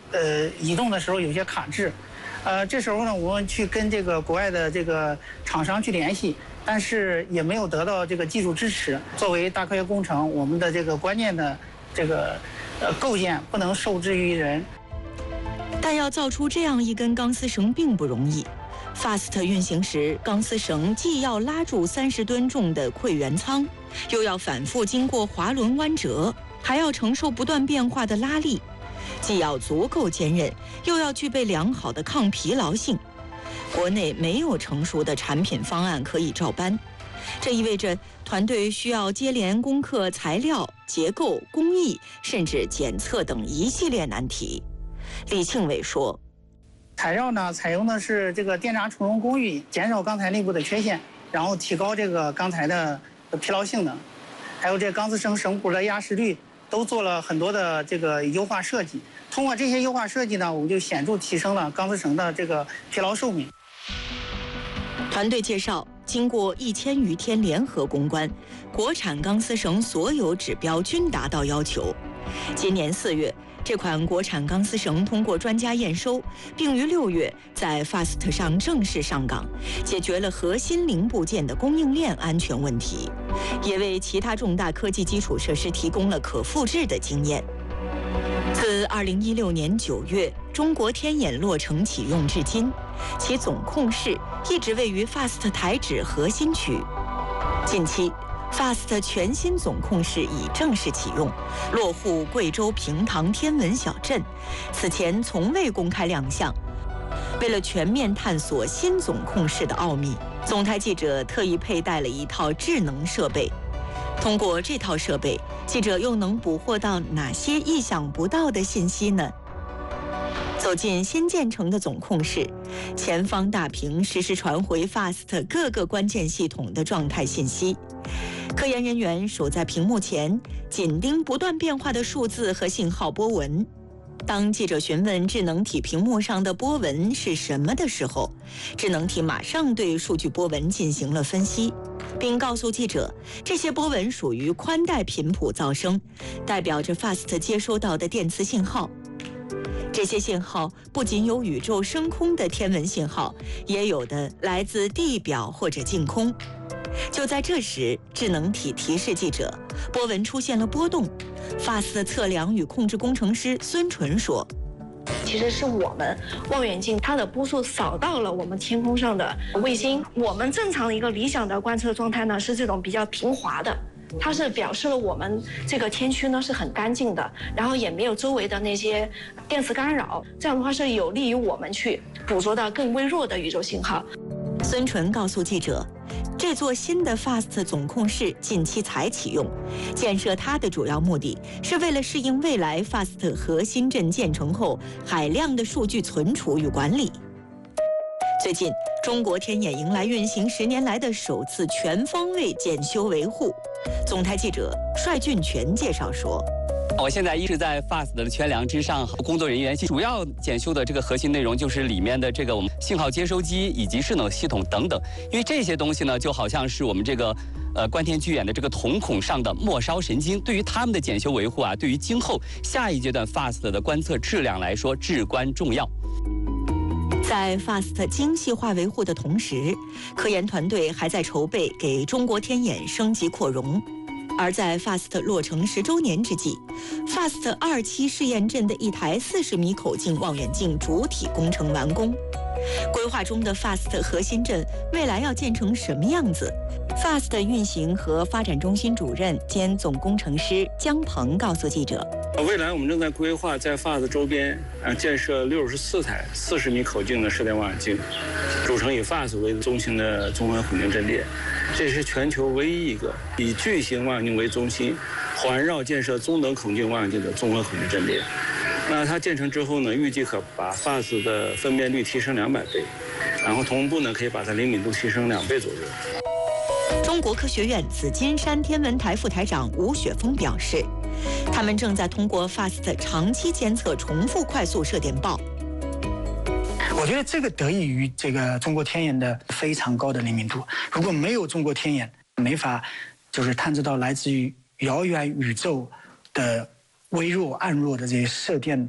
移动的时候有些卡滞，这时候呢，我们去跟这个国外的这个厂商去联系，但是也没有得到这个技术支持。作为大科学工程，我们的这个关键的这个构件不能受制于人。 但要造出这样一根钢丝绳并不容易。FAST 运行时，钢丝绳既要拉住30吨重的馈源舱，又要反复经过滑轮弯折，还要承受不断变化的拉力，既要足够坚韧，又要具备良好的抗疲劳性。国内没有成熟的产品方案可以照搬，这意味着团队需要接连攻克材料、结构、工艺，甚至检测等一系列难题。李庆伟说， 材料呢，采用的是这个电闸重融工艺，减少钢材内部的缺陷，然后提高这个钢材的疲劳性能，还有这钢丝绳绳骨的压实率，都做了很多的这个优化设计。通过这些优化设计呢，我们就显著提升了钢丝绳的这个疲劳寿命。 团队介绍，经过1000余天联合攻关，国产钢丝绳所有指标均达到要求。今年4月，这款国产钢丝绳通过专家验收，并于6月在 FAST 上正式上岗，解决了核心零部件的供应链安全问题，也为其他重大科技基础设施提供了可复制的经验。自2016年9月中国天眼落成启用至今，其总控室一直位于 FAST 台址核心区。近期FAST 全新总控室已正式启用，落户贵州平塘天文小镇，此前从未公开亮相。为了全面探索新总控室的奥秘，总台记者特意佩戴了一套智能设备。通过这套设备，记者又能捕获到哪些意想不到的信息呢？走进新建成的总控室，前方大屏实时传回 FAST 各个关键系统的状态信息。科研人员守在屏幕前，紧盯不断变化的数字和信号波纹。当记者询问智能体屏幕上的波纹是什么的时候，智能体马上对数据波纹进行了分析，并告诉记者，这些波纹属于宽带频谱噪声，代表着 FAST 接收到的电磁信号。这些信号不仅有宇宙升空的天文信号，也有的来自地表或者净空。就在这时，智能体提示记者，波纹出现了波动。FAST 测量与控制工程师孙纯说， 其实是我们望远镜它的波束扫到了我们天空上的卫星。我们正常的一个理想的观测状态呢，是这种比较平滑的，它是表示了我们这个天区呢是很干净的，然后也没有周围的那些电磁干扰，这样的话是有利于我们去捕捉到更微弱的宇宙信号。 孙纯告诉记者，这座新的 FAST 总控室近期才启用，建设它的主要目的是为了适应未来 FAST 核心镇建成后海量的数据存储与管理。最近，中国天眼迎来运行10年来的首次全方位检修维护。总台记者帅俊全介绍说， 我现在一直在 FAST 的圈梁之上，工作人员主要检修的这个核心内容就是里面的这个我们信号接收机以及智能系统等等，因为这些东西呢，就好像是我们这个观天巨眼的这个瞳孔上的末梢神经，对于他们的检修维护啊，对于今后下一阶段 FAST 的观测质量来说至关重要。 在 FAST 精细化维护的同时，科研团队还在筹备给中国天眼升级扩容。而在 FAST 落成10周年之际，FAST 2期试验阵的一台40米口径望远镜主体工程完工。规划中的 FAST 核心阵未来要建成什么样子？FAST 运行和发展中心主任兼总工程师姜鹏告诉记者， 未来我们正在规划在 FAST 周边建设64台40米口径的射电望远镜，组成以 FAST 为中心的综合口径阵列。这是全球唯一一个以巨型望远镜为中心，环绕建设中等口径望远镜的综合口径阵列。那它建成之后呢，预计可把 FAST 的分辨率提升200倍，然后同步呢可以把它灵敏度提升2倍左右。 中国科学院紫金山天文台副台长吴雪峰表示，他们正在通过 FAST 长期监测重复快速射电暴。 我觉得这个得益于这个中国天眼的非常高的灵敏度。如果没有中国天眼，没法就是探测到来自于遥远宇宙的微弱、暗弱的这些射电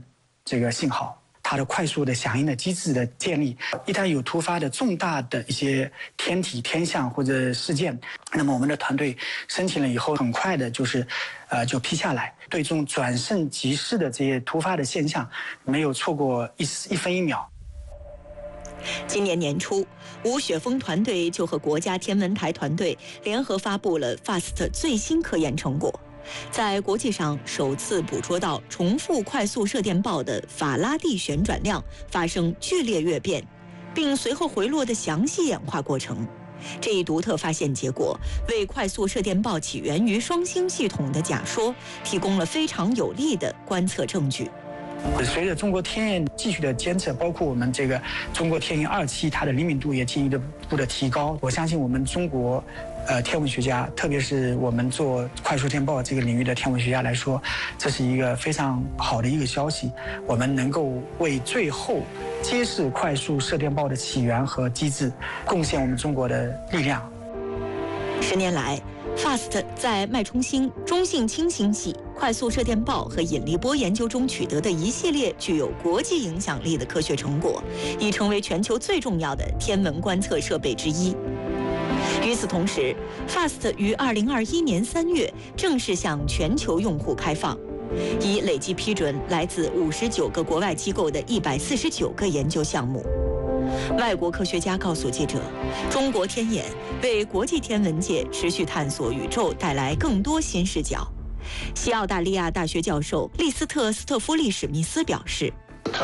这个信号。它的快速的响应的机制的建立，一旦有突发的重大的一些天体天象或者事件，那么我们的团队申请了以后，很快的就批下来，对这种转瞬即逝的这些突发的现象，没有错过一分一秒。 今年年初，吴雪峰团队就和国家天文台团队联合发布了 FAST 最新科研成果。在国际上首次捕捉到重复快速射电暴的法拉第旋转量发生剧烈跃变，并随后回落的详细演化过程。这一独特发现结果为快速射电暴起源于双星系统的假说提供了非常有力的观测证据。 随着中国天眼继续的监测，包括我们这个中国天眼2期，它的灵敏度也进一步的提高。我相信我们中国天文学家，特别是我们做快速电暴这个领域的天文学家来说，这是一个非常好的一个消息。我们能够为最后揭示快速射电暴的起源和机制，贡献我们中国的力量。 10年来，FAST 在脉冲星、中性氢星系、快速射电暴和引力波研究中取得的一系列具有国际影响力的科学成果，已成为全球最重要的天文观测设备之一。与此同时 ，FAST 于2021年3月正式向全球用户开放，已累计批准来自59个国外机构的149个研究项目。外国科学家告诉记者，中国天眼为国际天文界持续探索宇宙带来更多新视角。西澳大利亚大学教授利斯特·斯特夫利·史密斯表示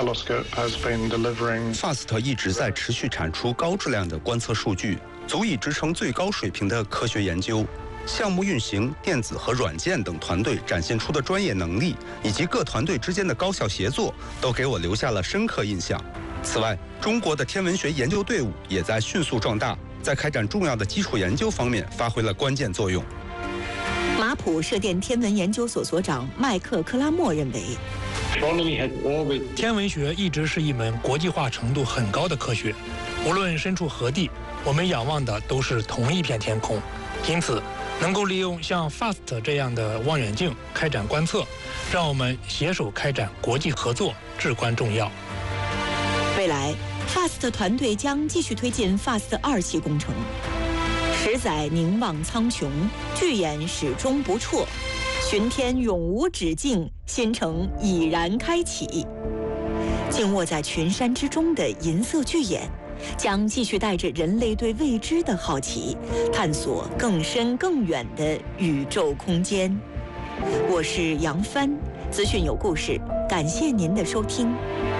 ，FAST 一直在持续产出高质量的观测数据，足以支撑最高水平的科学研究。项目运行、电子和软件等团队展现出的专业能力，以及各团队之间的高效协作，都给我留下了深刻印象。此外，中国的天文学研究队伍也在迅速壮大，在开展重要的基础研究方面发挥了关键作用。 马普射电天文研究所所长麦克·克拉默认为， 天文学一直是一门国际化程度很高的科学，无论身处何地，我们仰望的都是同一片天空。因此，能够利用像 FAST 这样的望远镜开展观测，让我们携手开展国际合作至关重要。 未来 FAST 团队将继续推进 FAST 2期工程。10载凝望苍穹，巨眼始终不辍，巡天永无止境，新程已然开启。静卧在群山之中的银色巨眼，将继续带着人类对未知的好奇，探索更深更远的宇宙空间。我是杨帆，资讯有故事，感谢您的收听。